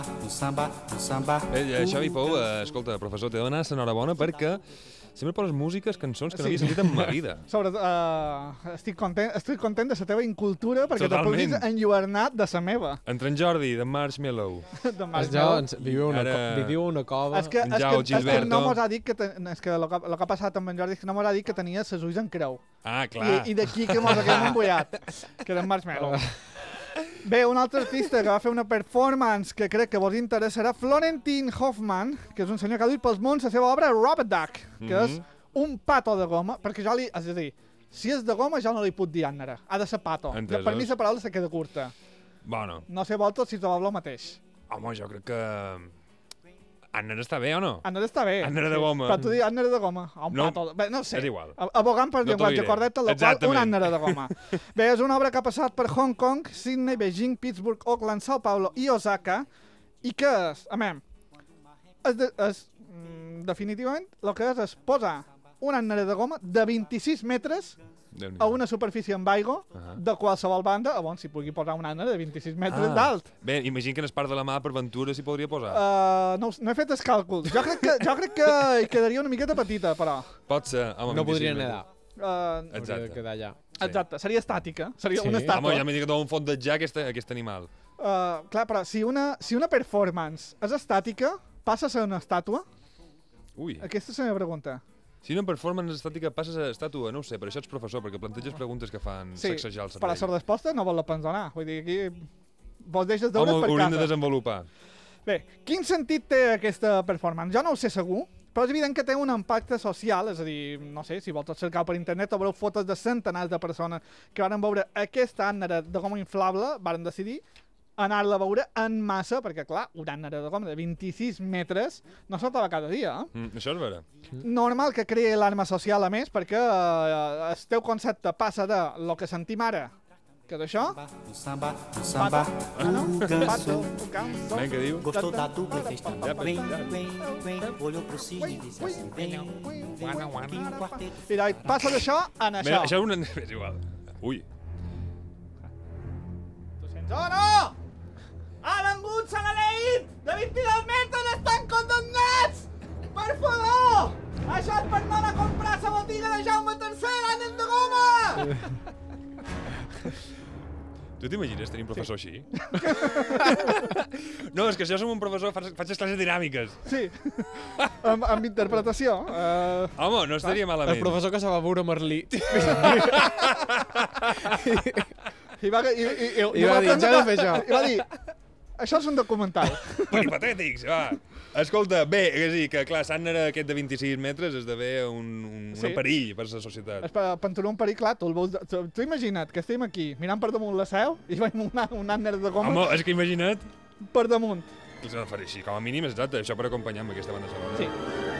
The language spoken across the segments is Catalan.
Xavi Pou, escolta, professor, t'he de donar l'enhorabona perquè sempre poses músiques, cançons que no havia sentit en ma vida. Estic content de la teva incultura perquè te puguis enlluernat de la meva. Entre en Jordi, de Marshmallow. Viviu una cova. És que no mos ha dit que... És que el que ha passat amb en Jordi és que no mos ha dit que tenia les ulls en creu. Ah, clar. I d'aquí que mos haguem embullat, que era en Marshmallow. Bé, un altre artista que va fer una performance que crec que vos interessarà, Florentin Hoffman, que és un senyor que ha duit pels mons la seva obra Rubber Duck, que és un pato de goma, perquè jo és a dir, si és de goma jo no li puc dir ànera, ha de ser pato. Per mi la paraula se queda curta. Bueno. No sé vosaltres si trobeu el mateix. Home, jo crec que... Ànera està bé o no? Ànera està bé. Ànera de goma. Però tu dius ànera de goma. Un pato. Bé, no sé. És igual. Abogant per llenguatge correcte, la qual una ànera de goma. Bé, és una obra que ha passat per Hong Kong, Sydney, Beijing, Pittsburgh, Auckland, Sao Paulo i Osaka, i que és, definitivament, el que és posar una ànera de goma de 26 metres a una superfície amb aigua de qualsevol banda, on s'hi pugui posar una ànera de 26 metres d'alt. Bé, imagina que en el part de la mà per ventura s'hi podria posar. No he fet els càlculs. Jo crec que hi quedaria una miqueta petita, però... Pot ser, home, no podria nedar. Exacte. Hauria de quedar allà. Exacte, seria estàtica, seria una estàtua. Home, ja m'he dit que t'ho fondetjar aquest animal. Clar, però si una performance és estàtica, passa a ser una estàtua? Ui. Aquesta és la meva pregunta. Si una performance estàtica passa a estàtua, no ho sé, per això ets professor, perquè planteges preguntes que fan sacsejar el cervell. Però la resposta no vol la pensonar. Vull dir, aquí vos deixes deures per casa. Home, hauríem de desenvolupar. Bé, quin sentit té aquesta performance? Jo no ho sé segur, però és evident que té un impacte social, és a dir, no sé, si vosaltres cercau per internet veureu fotos de centenars de persones que van veure aquesta ànera de goma inflable, van decidir anar-la a veure en massa, perquè, clar, una ànera de goma de 26 metres no se'l troba cada dia. Això és vera. Normal que creï l'alarma social, a més, perquè el teu concepte passa de lo que sentim ara, que és això... Ben, què diu? Gostou da dupla e fez também. Vem, olhou pro cisne e disse assim, vem, aqui um quarteto. I passa d'això a això. Això és una... És igual. Ui. Tu sents? Oh, no! Ha vengut Sant Aleït! De 22 metres estan condemnats! Per favor! Això és per anar a comprar la botiga de Jaume III, ànec de goma! Tu t'imagines tenir un professor així? No, és que si jo som un professor faig les classes dinàmiques. Sí, amb interpretació. Home, no estaria malament. El professor que se va veure Merlí. I va dir, això és un documental. Peripatètics, va. Escolta, bé, és a dir, que clar, l'ànera aquest de 26 metres esdevé un perill per la societat. Per tu un perill, clar, tu imagina't que estem aquí mirant per damunt la seu i veiem una ànera de goma... Home, és que imagina't... Per damunt. Els ha de fer així, com a mínim, exacte, això per acompanyar amb aquesta banda sonora. Sí.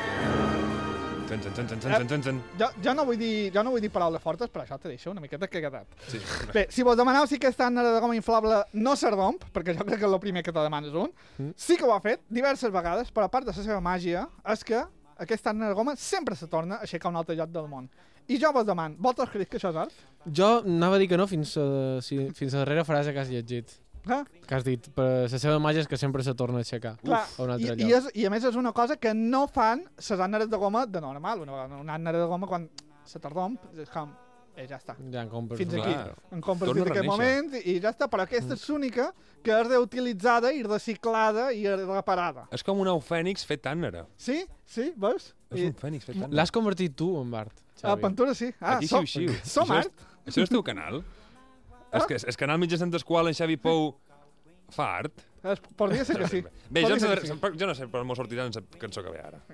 Jo no vull dir paraules fortes, però això te deixa una miqueta caguetat. Sí. Bé, si vos demaneu si aquesta ànera de goma inflable no se romp, perquè jo crec que el primer que te demanes sí que ho ha fet diverses vegades, però a part de la seva màgia és que aquesta ànera de goma sempre se torna a aixecar un altre lloc del món. I jo vos demano, vosaltres creus que això és art? Jo anava a dir que no fins a la darrera frase que has llegit. Que has dit, la seva màgia és que sempre se torna a aixecar a un altre lloc. I a més és una cosa que no fan les àneres de goma de normal. Una ànera de goma quan se te romp és com, ja està. Ja en compres. Fins aquí. En compres fins aquest moment i ja està. Però aquesta és l'única que és reutilitzada i reciclada i reparada. És com un au fènix fet ànera. Sí, veus? És un fènix fet ànera. L'has convertit tu en art, Xavi. A pintura sí. Aquí xiu-xiu. Som art. Això és el teu canal? El canal mitjançant del qual en Xavi Pou fa art? Podria ser que sí. Bé, jo no sé, però m'ho sortirà en la cançó que ve ara.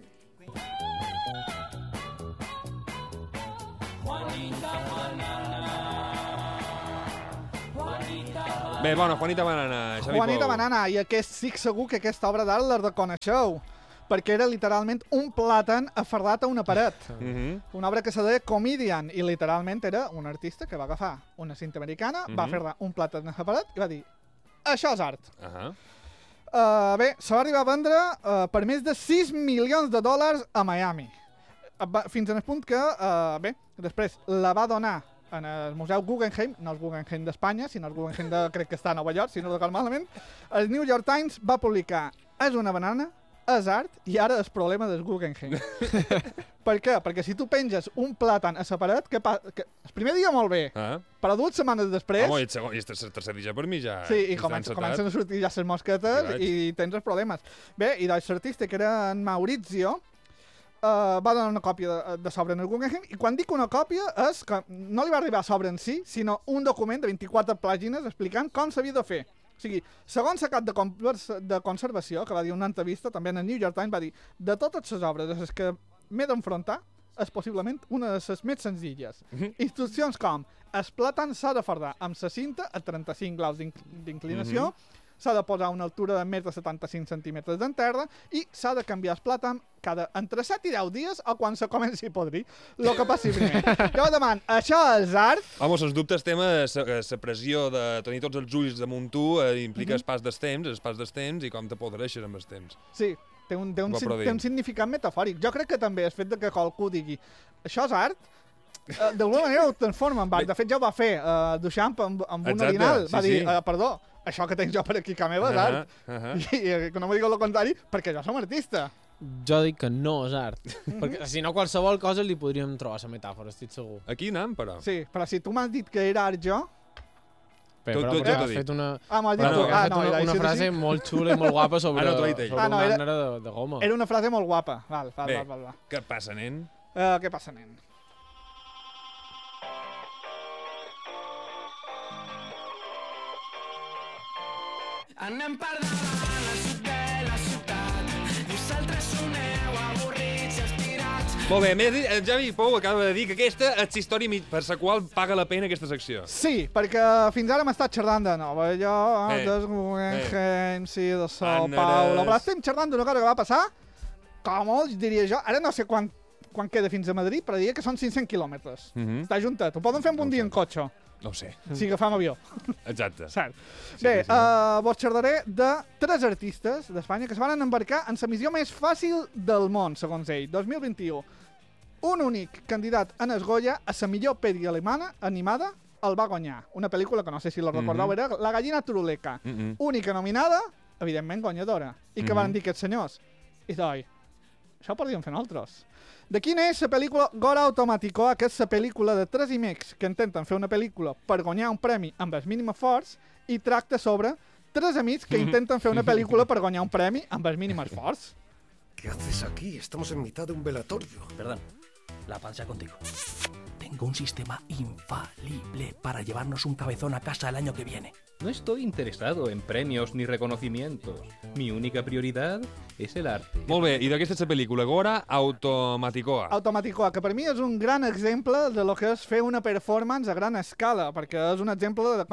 Bé, bueno, Juanita Banana, Xavi Pou. Juanita Banana, i estic segur que aquesta obra d'art la reconeixeu, perquè era literalment un plàtan aferrat a una paret. Una obra que se deia Comedian, i literalment era un artista que va agafar una cinta americana, va aferrar un plàtan a la paret i va dir, això és art. Bé, se va arribar a vendre per més de $6 milions a Miami. Fins al punt que, bé, després la va donar en el Museu Guggenheim, no el Guggenheim d'Espanya, sinó el Guggenheim crec que està a Nova York, si no recordo malament, el New York Times va publicar és una banana, és art, i ara és problema del Guggenheim. Per què? Perquè si tu penges un plàtan a la paret, el primer dia molt bé, però 2 setmanes després... Home, i el tercer dia per mi ja... Sí, i comencen a sortir ja les mosquetes i tens els problemes. Bé, i l'artista, que era en Maurizio, va donar una còpia de sobre en el Guggenheim, i quan dic una còpia és que no li va arribar a sobre en si, sinó un document de 24 pàgines explicant com s'havia de fer. O sigui, segons la Cap de Conservació, que va dir una entrevista, també en el New York Times, va dir de totes les obres de les que m'he d'enfrontar, és possiblement una de les més senzilles. Instruccions com el plàtan s'ha de fardar amb la cinta a 35 graus d'inclinació, s'ha de posar una altura de més de 75 centímetres d'en terra i s'ha de canviar el plàtan entre 7 i 10 dies o quan se comenci a podrir, el que passi primer. Jo demano, això és art? Home, sens dubte el tema, la pressió de tenir tots els ulls damunt tu implica el pas del temps i com te podreixes amb el temps. Sí, té un significat metafòric. Jo crec que també el fet que qualcú digui això és art, d'alguna manera ho transforma en art. De fet, ja ho va fer Duchamp amb un orinal. Va dir, perdó, això que tenc jo per aquí que meva és art. I que no m'ho digueu el contrari, perquè jo som artista. Jo dic que no és art. Perquè si no, qualsevol cosa li podríem trobar la metàfora, estic segur. Aquí anem, però. Sí, però si tu m'has dit que era art jo... Però has fet una frase molt xula i molt guapa sobre una mànera de goma. Era una frase molt guapa. Bé, què passa, nen? Què passa, nen? Anem per davant al sud de la ciutat. Vosaltres soneu avorrits i estirats. Molt bé, Javi Pou acaba de dir que aquesta és la història per la qual paga la pena aquesta secció. Sí, perquè fins ara hem estat xerrant de Nova York, del Guggenheim, sí, de São Paulo, però estem xerrant d'una cosa que va passar, com molts diria jo, ara no sé quan queda fins a Madrid, però diria que són 500 quilòmetres. Està juntat, ho poden fer en un dia en cotxe. No ho sé. Si agafam avió. Exacte. Cert. Bé, vos xerraré de 3 artistes d'Espanya que es van embarcar en la missió més fàcil del món, segons ell, 2021. Un únic candidat en el Goya a la millor pel·li animada el va guanyar. Una pel·lícula que no sé si la recordeu, era La gallina turuleca. Única nominada, evidentment guanyadora. I què van dir aquests senyors? I doi, això ho podríem fer nosaltres. De quina és la pel·lícula Gora Automaticoa, que és la pel·lícula de 3 amics que intenten fer una pel·lícula per guanyar un premi amb el mínim esforç i tracta sobre 3 amics que intenten fer una pel·lícula per guanyar un premi amb el mínim esforç. ¿Qué haces aquí? Estamos en mitad de un velatorio. Perdón, la pancha contigo. Tengo un sistema infalible para llevarnos un cabezón a casa el año que viene. No estoy interesado en premios ni reconocimientos. Mi única prioridad és l'arte. Molt bé, i d'aquesta és la pel·lícula, Gora Automaticoa. Automaticoa, que per mi és un gran exemple de lo que és fer una performance a gran escala, perquè és un exemple de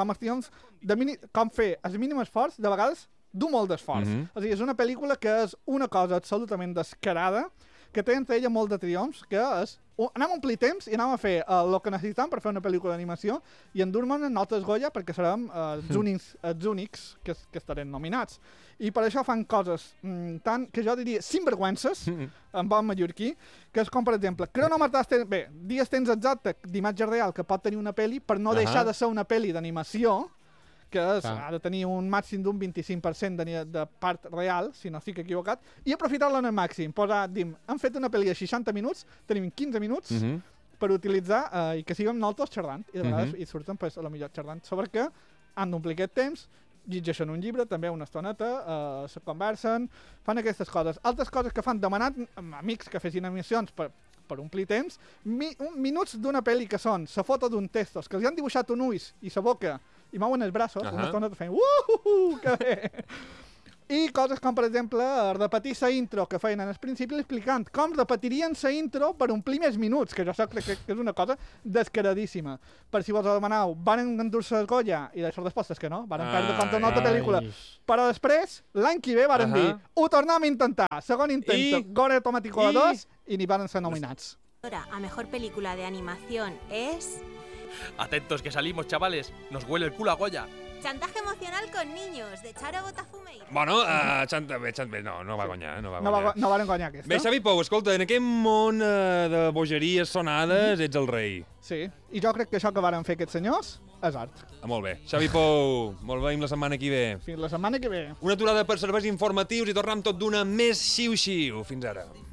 com fer el mínim esforç, de vegades, dur molt d'esforç. O sigui, és una pel·lícula que és una cosa absolutament descarada, que té entre ella molt de triomfs, que és anem a omplir temps i anem a fer el que necessitem per fer una pel·lícula d'animació i endur-me'n notes Goya perquè serem els únics que estarem nominats. I per això fan coses tant que jo diria sinvergüences, en bon mallorquí, que és com, per exemple, cronometrar dies temps exacte d'imatge real que pot tenir una pel·li per no deixar de ser una pel·li d'animació, que ha de tenir un màxim d'un 25% de part real, si no estic equivocat, i aprofitar-la en el màxim. Hem fet una pel·li de 60 minuts, tenim 15 minuts per utilitzar i que siguem nosaltres xerrant, i de vegades hi surten potser xerrant sobre què han d'omplir aquest temps, llegeixen un llibre, també una estoneta, se conversen, fan aquestes coses. Altres coses que fan, demanant amics que fessin animacions per omplir temps, minuts d'una pel·li que són la foto d'un testos, que els han dibuixat un ulls i la boca, i mouen els braços, una estona fent que bé! I coses com, per exemple, repetir la intro que feien en el principi explicant com repetirien la intro per omplir més minuts, que jo crec que és una cosa descaradíssima. Per si vos ho demaneu, van endur-se el Goya? I la resposta és que no, van perdre contra una altra pel·lícula. Però després, l'any que ve van dir, ho tornem a intentar, segon intent, Gora Automaticoa 2, i n'hi van ser nominats. A mejor película de animación es... Atentos que salimos, chavales, nos huele el culo a Goya. Chantaje emocional con niños, de Charo Botafumeiro. Bueno, no va guanyar, no va guanyar. No van guanyar aquesta. Bé, Xavi Pou, escolta, en aquest món de bogeries sonades ets el rei. Sí, i jo crec que això que varen fer aquests senyors és art. Molt bé. Xavi Pou, molt veiem la setmana que ve. Fins la setmana que ve. Una aturada per serveis informatius i tornem tot d'una més xiu-xiu. Fins ara.